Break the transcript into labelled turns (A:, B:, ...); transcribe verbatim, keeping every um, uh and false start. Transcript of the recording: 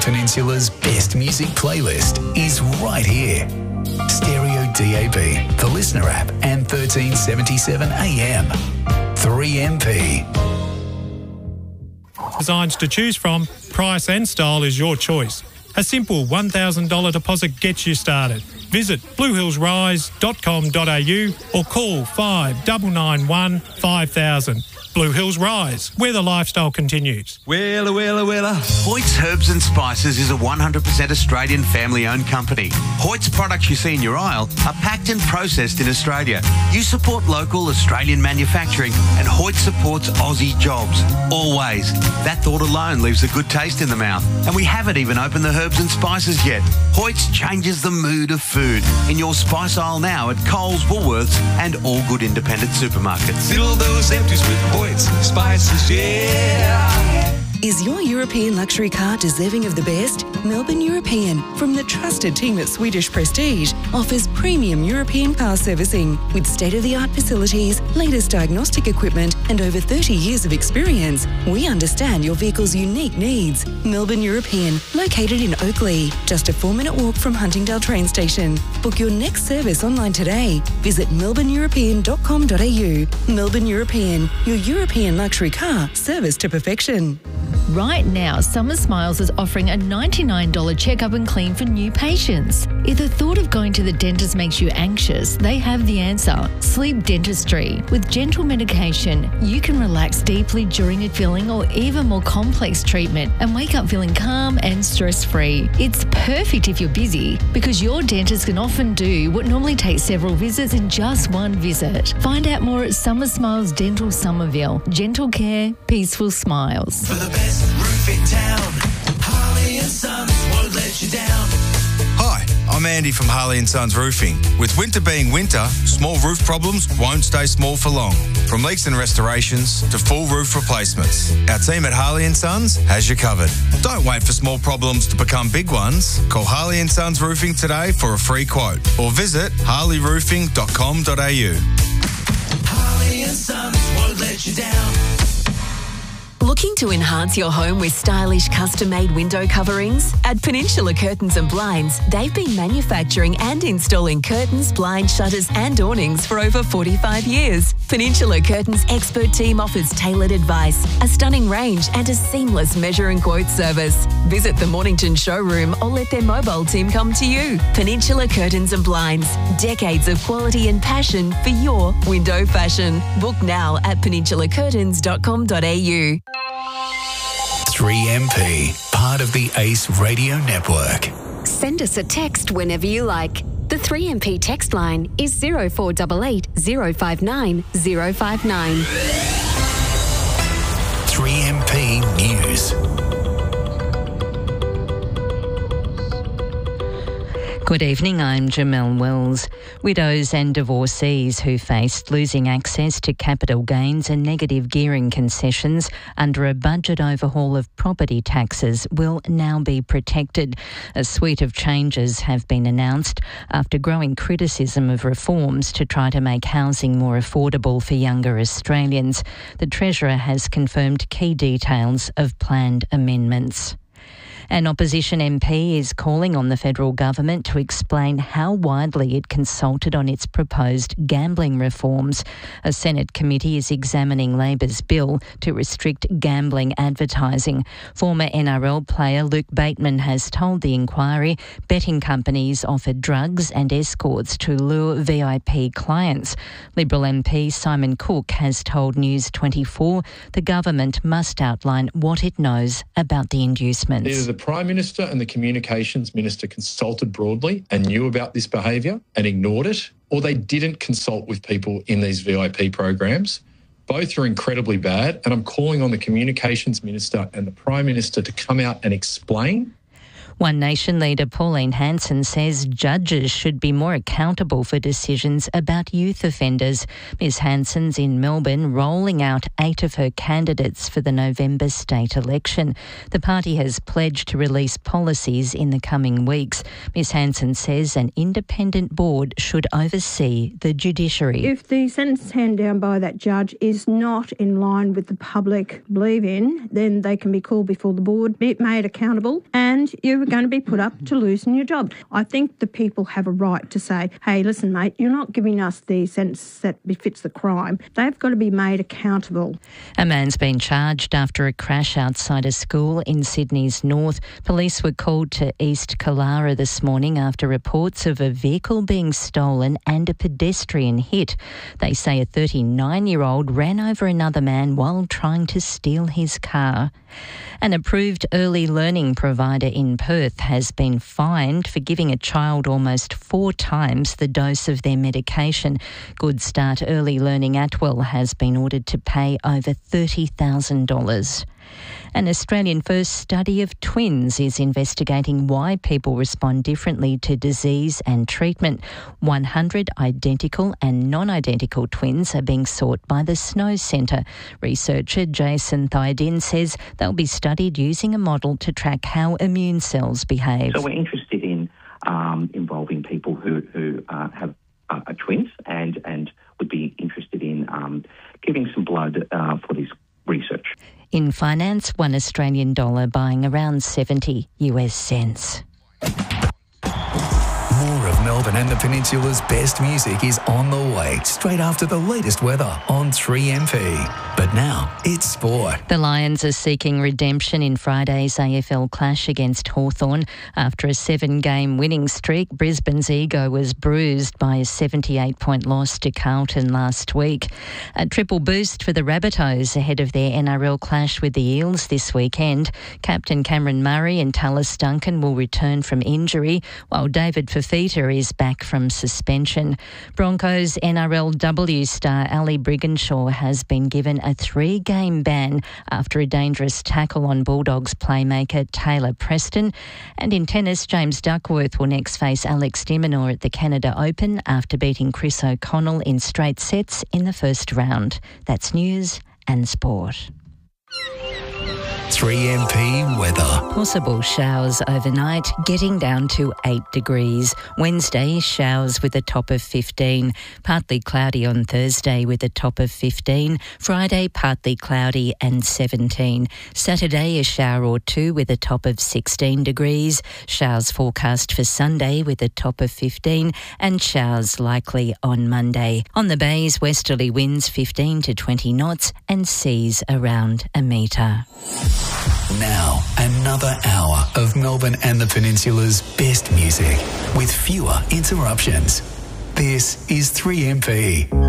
A: Peninsula's best music playlist is right here. Stereo D A B, the Listener app, and thirteen seventy-seven A M. three M P.
B: Designs to choose from, price and style is your choice. A simple one thousand dollars deposit gets you started. Visit blue hills rise dot com dot a u or call five nine nine one five thousand. Blue Hills Rise, where the lifestyle continues.
C: Wella, wella, wella. Hoyt's Herbs and Spices is a one hundred percent Australian family-owned company. Hoyt's products you see in your aisle are packed and processed in Australia. You support local Australian manufacturing and Hoyt supports Aussie jobs. Always. That thought alone leaves a good taste in the mouth. And we haven't even opened the herbs and spices yet. Hoyt's changes the mood of food in your spice aisle now at Coles, Woolworths and all good independent supermarkets.
D: Fill those empties with Hoyt's Spices, yeah.
E: Is your European luxury car deserving of the best? Melbourne European, from the trusted team at Swedish Prestige, offers premium European car servicing with state-of-the-art facilities, latest diagnostic equipment and over thirty years of experience. We understand your vehicle's unique needs. Melbourne European, located in Oakley, just a four-minute walk from Huntingdale train station. Book your next service online today. Visit melbourne european dot com dot a u. Melbourne European, your European luxury car service to perfection.
F: Right now, Summer Smiles is offering a ninety-nine dollars checkup and clean for new patients. If the thought of going to the dentist makes you anxious, they have the answer. Sleep Dentistry. With gentle medication, you can relax deeply during a filling or even more complex treatment and wake up feeling calm and stress-free. It's perfect if you're busy because your dentist can often do what normally takes several visits in just one visit. Find out more at Summer Smiles Dental Somerville. Gentle care, peaceful smiles.
D: For the best roof in town, Harley and Sons won't let you down.
G: Hi, I'm Andy from Harley and Sons Roofing. With winter being winter, small roof problems won't stay small for long. From leaks and restorations to full roof replacements, our team at Harley and Sons has you covered. Don't wait for small problems to become big ones. Call Harley and Sons Roofing today for a free quote or visit harley roofing dot com dot a u.
D: Harley and Sons won't let you down.
H: Looking to enhance your home with stylish custom-made window coverings? At Peninsula Curtains and Blinds, they've been manufacturing and installing curtains, blinds, shutters and awnings for over forty-five years. Peninsula Curtains' expert team offers tailored advice, a stunning range and a seamless measure and quote service. Visit the Mornington showroom or let their mobile team come to you. Peninsula Curtains and Blinds, decades of quality and passion for your window fashion. Book now at peninsula curtains dot com dot a u.
A: three M P, part of the Ace Radio Network.
I: Send us a text whenever you like. The three M P text line is zero four eight eight, zero five nine, zero five nine.
A: three M P News.
J: Good evening, I'm Jamelle Wells. Widows and divorcees who faced losing access to capital gains and negative gearing concessions under a budget overhaul of property taxes will now be protected. A suite of changes have been announced after growing criticism of reforms to try to make housing more affordable for younger Australians. The Treasurer has confirmed key details of planned amendments. An opposition M P is calling on the federal government to explain how widely it consulted on its proposed gambling reforms. A Senate committee is examining Labor's bill to restrict gambling advertising. Former N R L player Luke Bateman has told the inquiry betting companies offered drugs and escorts to lure V I P clients. Liberal M P Simon Cook has told News twenty-four the government must outline what it knows about the inducements.
K: Either the Prime Minister and the Communications Minister consulted broadly and knew about this behaviour and ignored it, or they didn't consult with people in these V I P programs. Both are incredibly bad, and I'm calling on the Communications Minister and the Prime Minister to come out and explain.
J: One Nation leader Pauline Hanson says judges should be more accountable for decisions about youth offenders. Ms Hanson's in Melbourne rolling out eight of her candidates for the November state election. The party has pledged to release policies in the coming weeks. Ms Hanson says an independent board should oversee the judiciary.
L: If the sentence handed down by that judge is not in line with the public believe in, then they can be called before the board, be made accountable, and you're going to be put up to losing your job. I think the people have a right to say, hey, listen, mate, you're not giving us the sentence that befits the crime. They've got to be made accountable.
J: A man's been charged after a crash outside a school in Sydney's north. Police were called to East Killara this morning after reports of a vehicle being stolen and a pedestrian hit. They say a thirty-nine-year-old ran over another man while trying to steal his car. An approved early learning provider in Perth has been fined for giving a child almost four times the dose of their medication. Good Start Early Learning Atwell has been ordered to pay over thirty thousand dollars. An Australian first study of twins is investigating why people respond differently to disease and treatment. one hundred identical and non-identical twins are being sought by the Snow Centre. Researcher Jason Thydin says they'll be studied using a model to track how immune cells behave.
M: So we're interested in um, involving people who, who uh, have uh, are twins and, and would be interested in um, giving some blood uh, for this research.
J: In finance, one Australian dollar buying around seventy US cents.
A: More of Melbourne and the Peninsula's best music is on the way, straight after the latest weather on three M P. But now, it's sport.
J: The Lions are seeking redemption in Friday's A F L clash against Hawthorn. After a seven-game winning streak, Brisbane's ego was bruised by a seventy-eight point loss to Carlton last week. A triple boost for the Rabbitohs ahead of their N R L clash with the Eels this weekend. Captain Cameron Murray and Tallis Duncan will return from injury, while David Fafita is back from suspension. Broncos N R L W star Ali Brigginshaw has been given a three-game ban after a dangerous tackle on Bulldogs playmaker Taylor Preston. And in tennis, James Duckworth will next face Alex de Minaur at the Canada Open after beating Chris O'Connell in straight sets in the first round. That's news and sport.
A: three M P weather.
J: Possible showers overnight, getting down to eight degrees. Wednesday, showers with a top of fifteen. Partly cloudy on Thursday with a top of fifteen. Friday, partly cloudy and seventeen. Saturday, a shower or two with a top of sixteen degrees. Showers forecast for Sunday with a top of fifteen, and showers likely on Monday. On the bays, westerly winds fifteen to twenty knots and seas around a metre.
A: Now, another hour of Melbourne and the Peninsula's best music with fewer interruptions. This is three M P.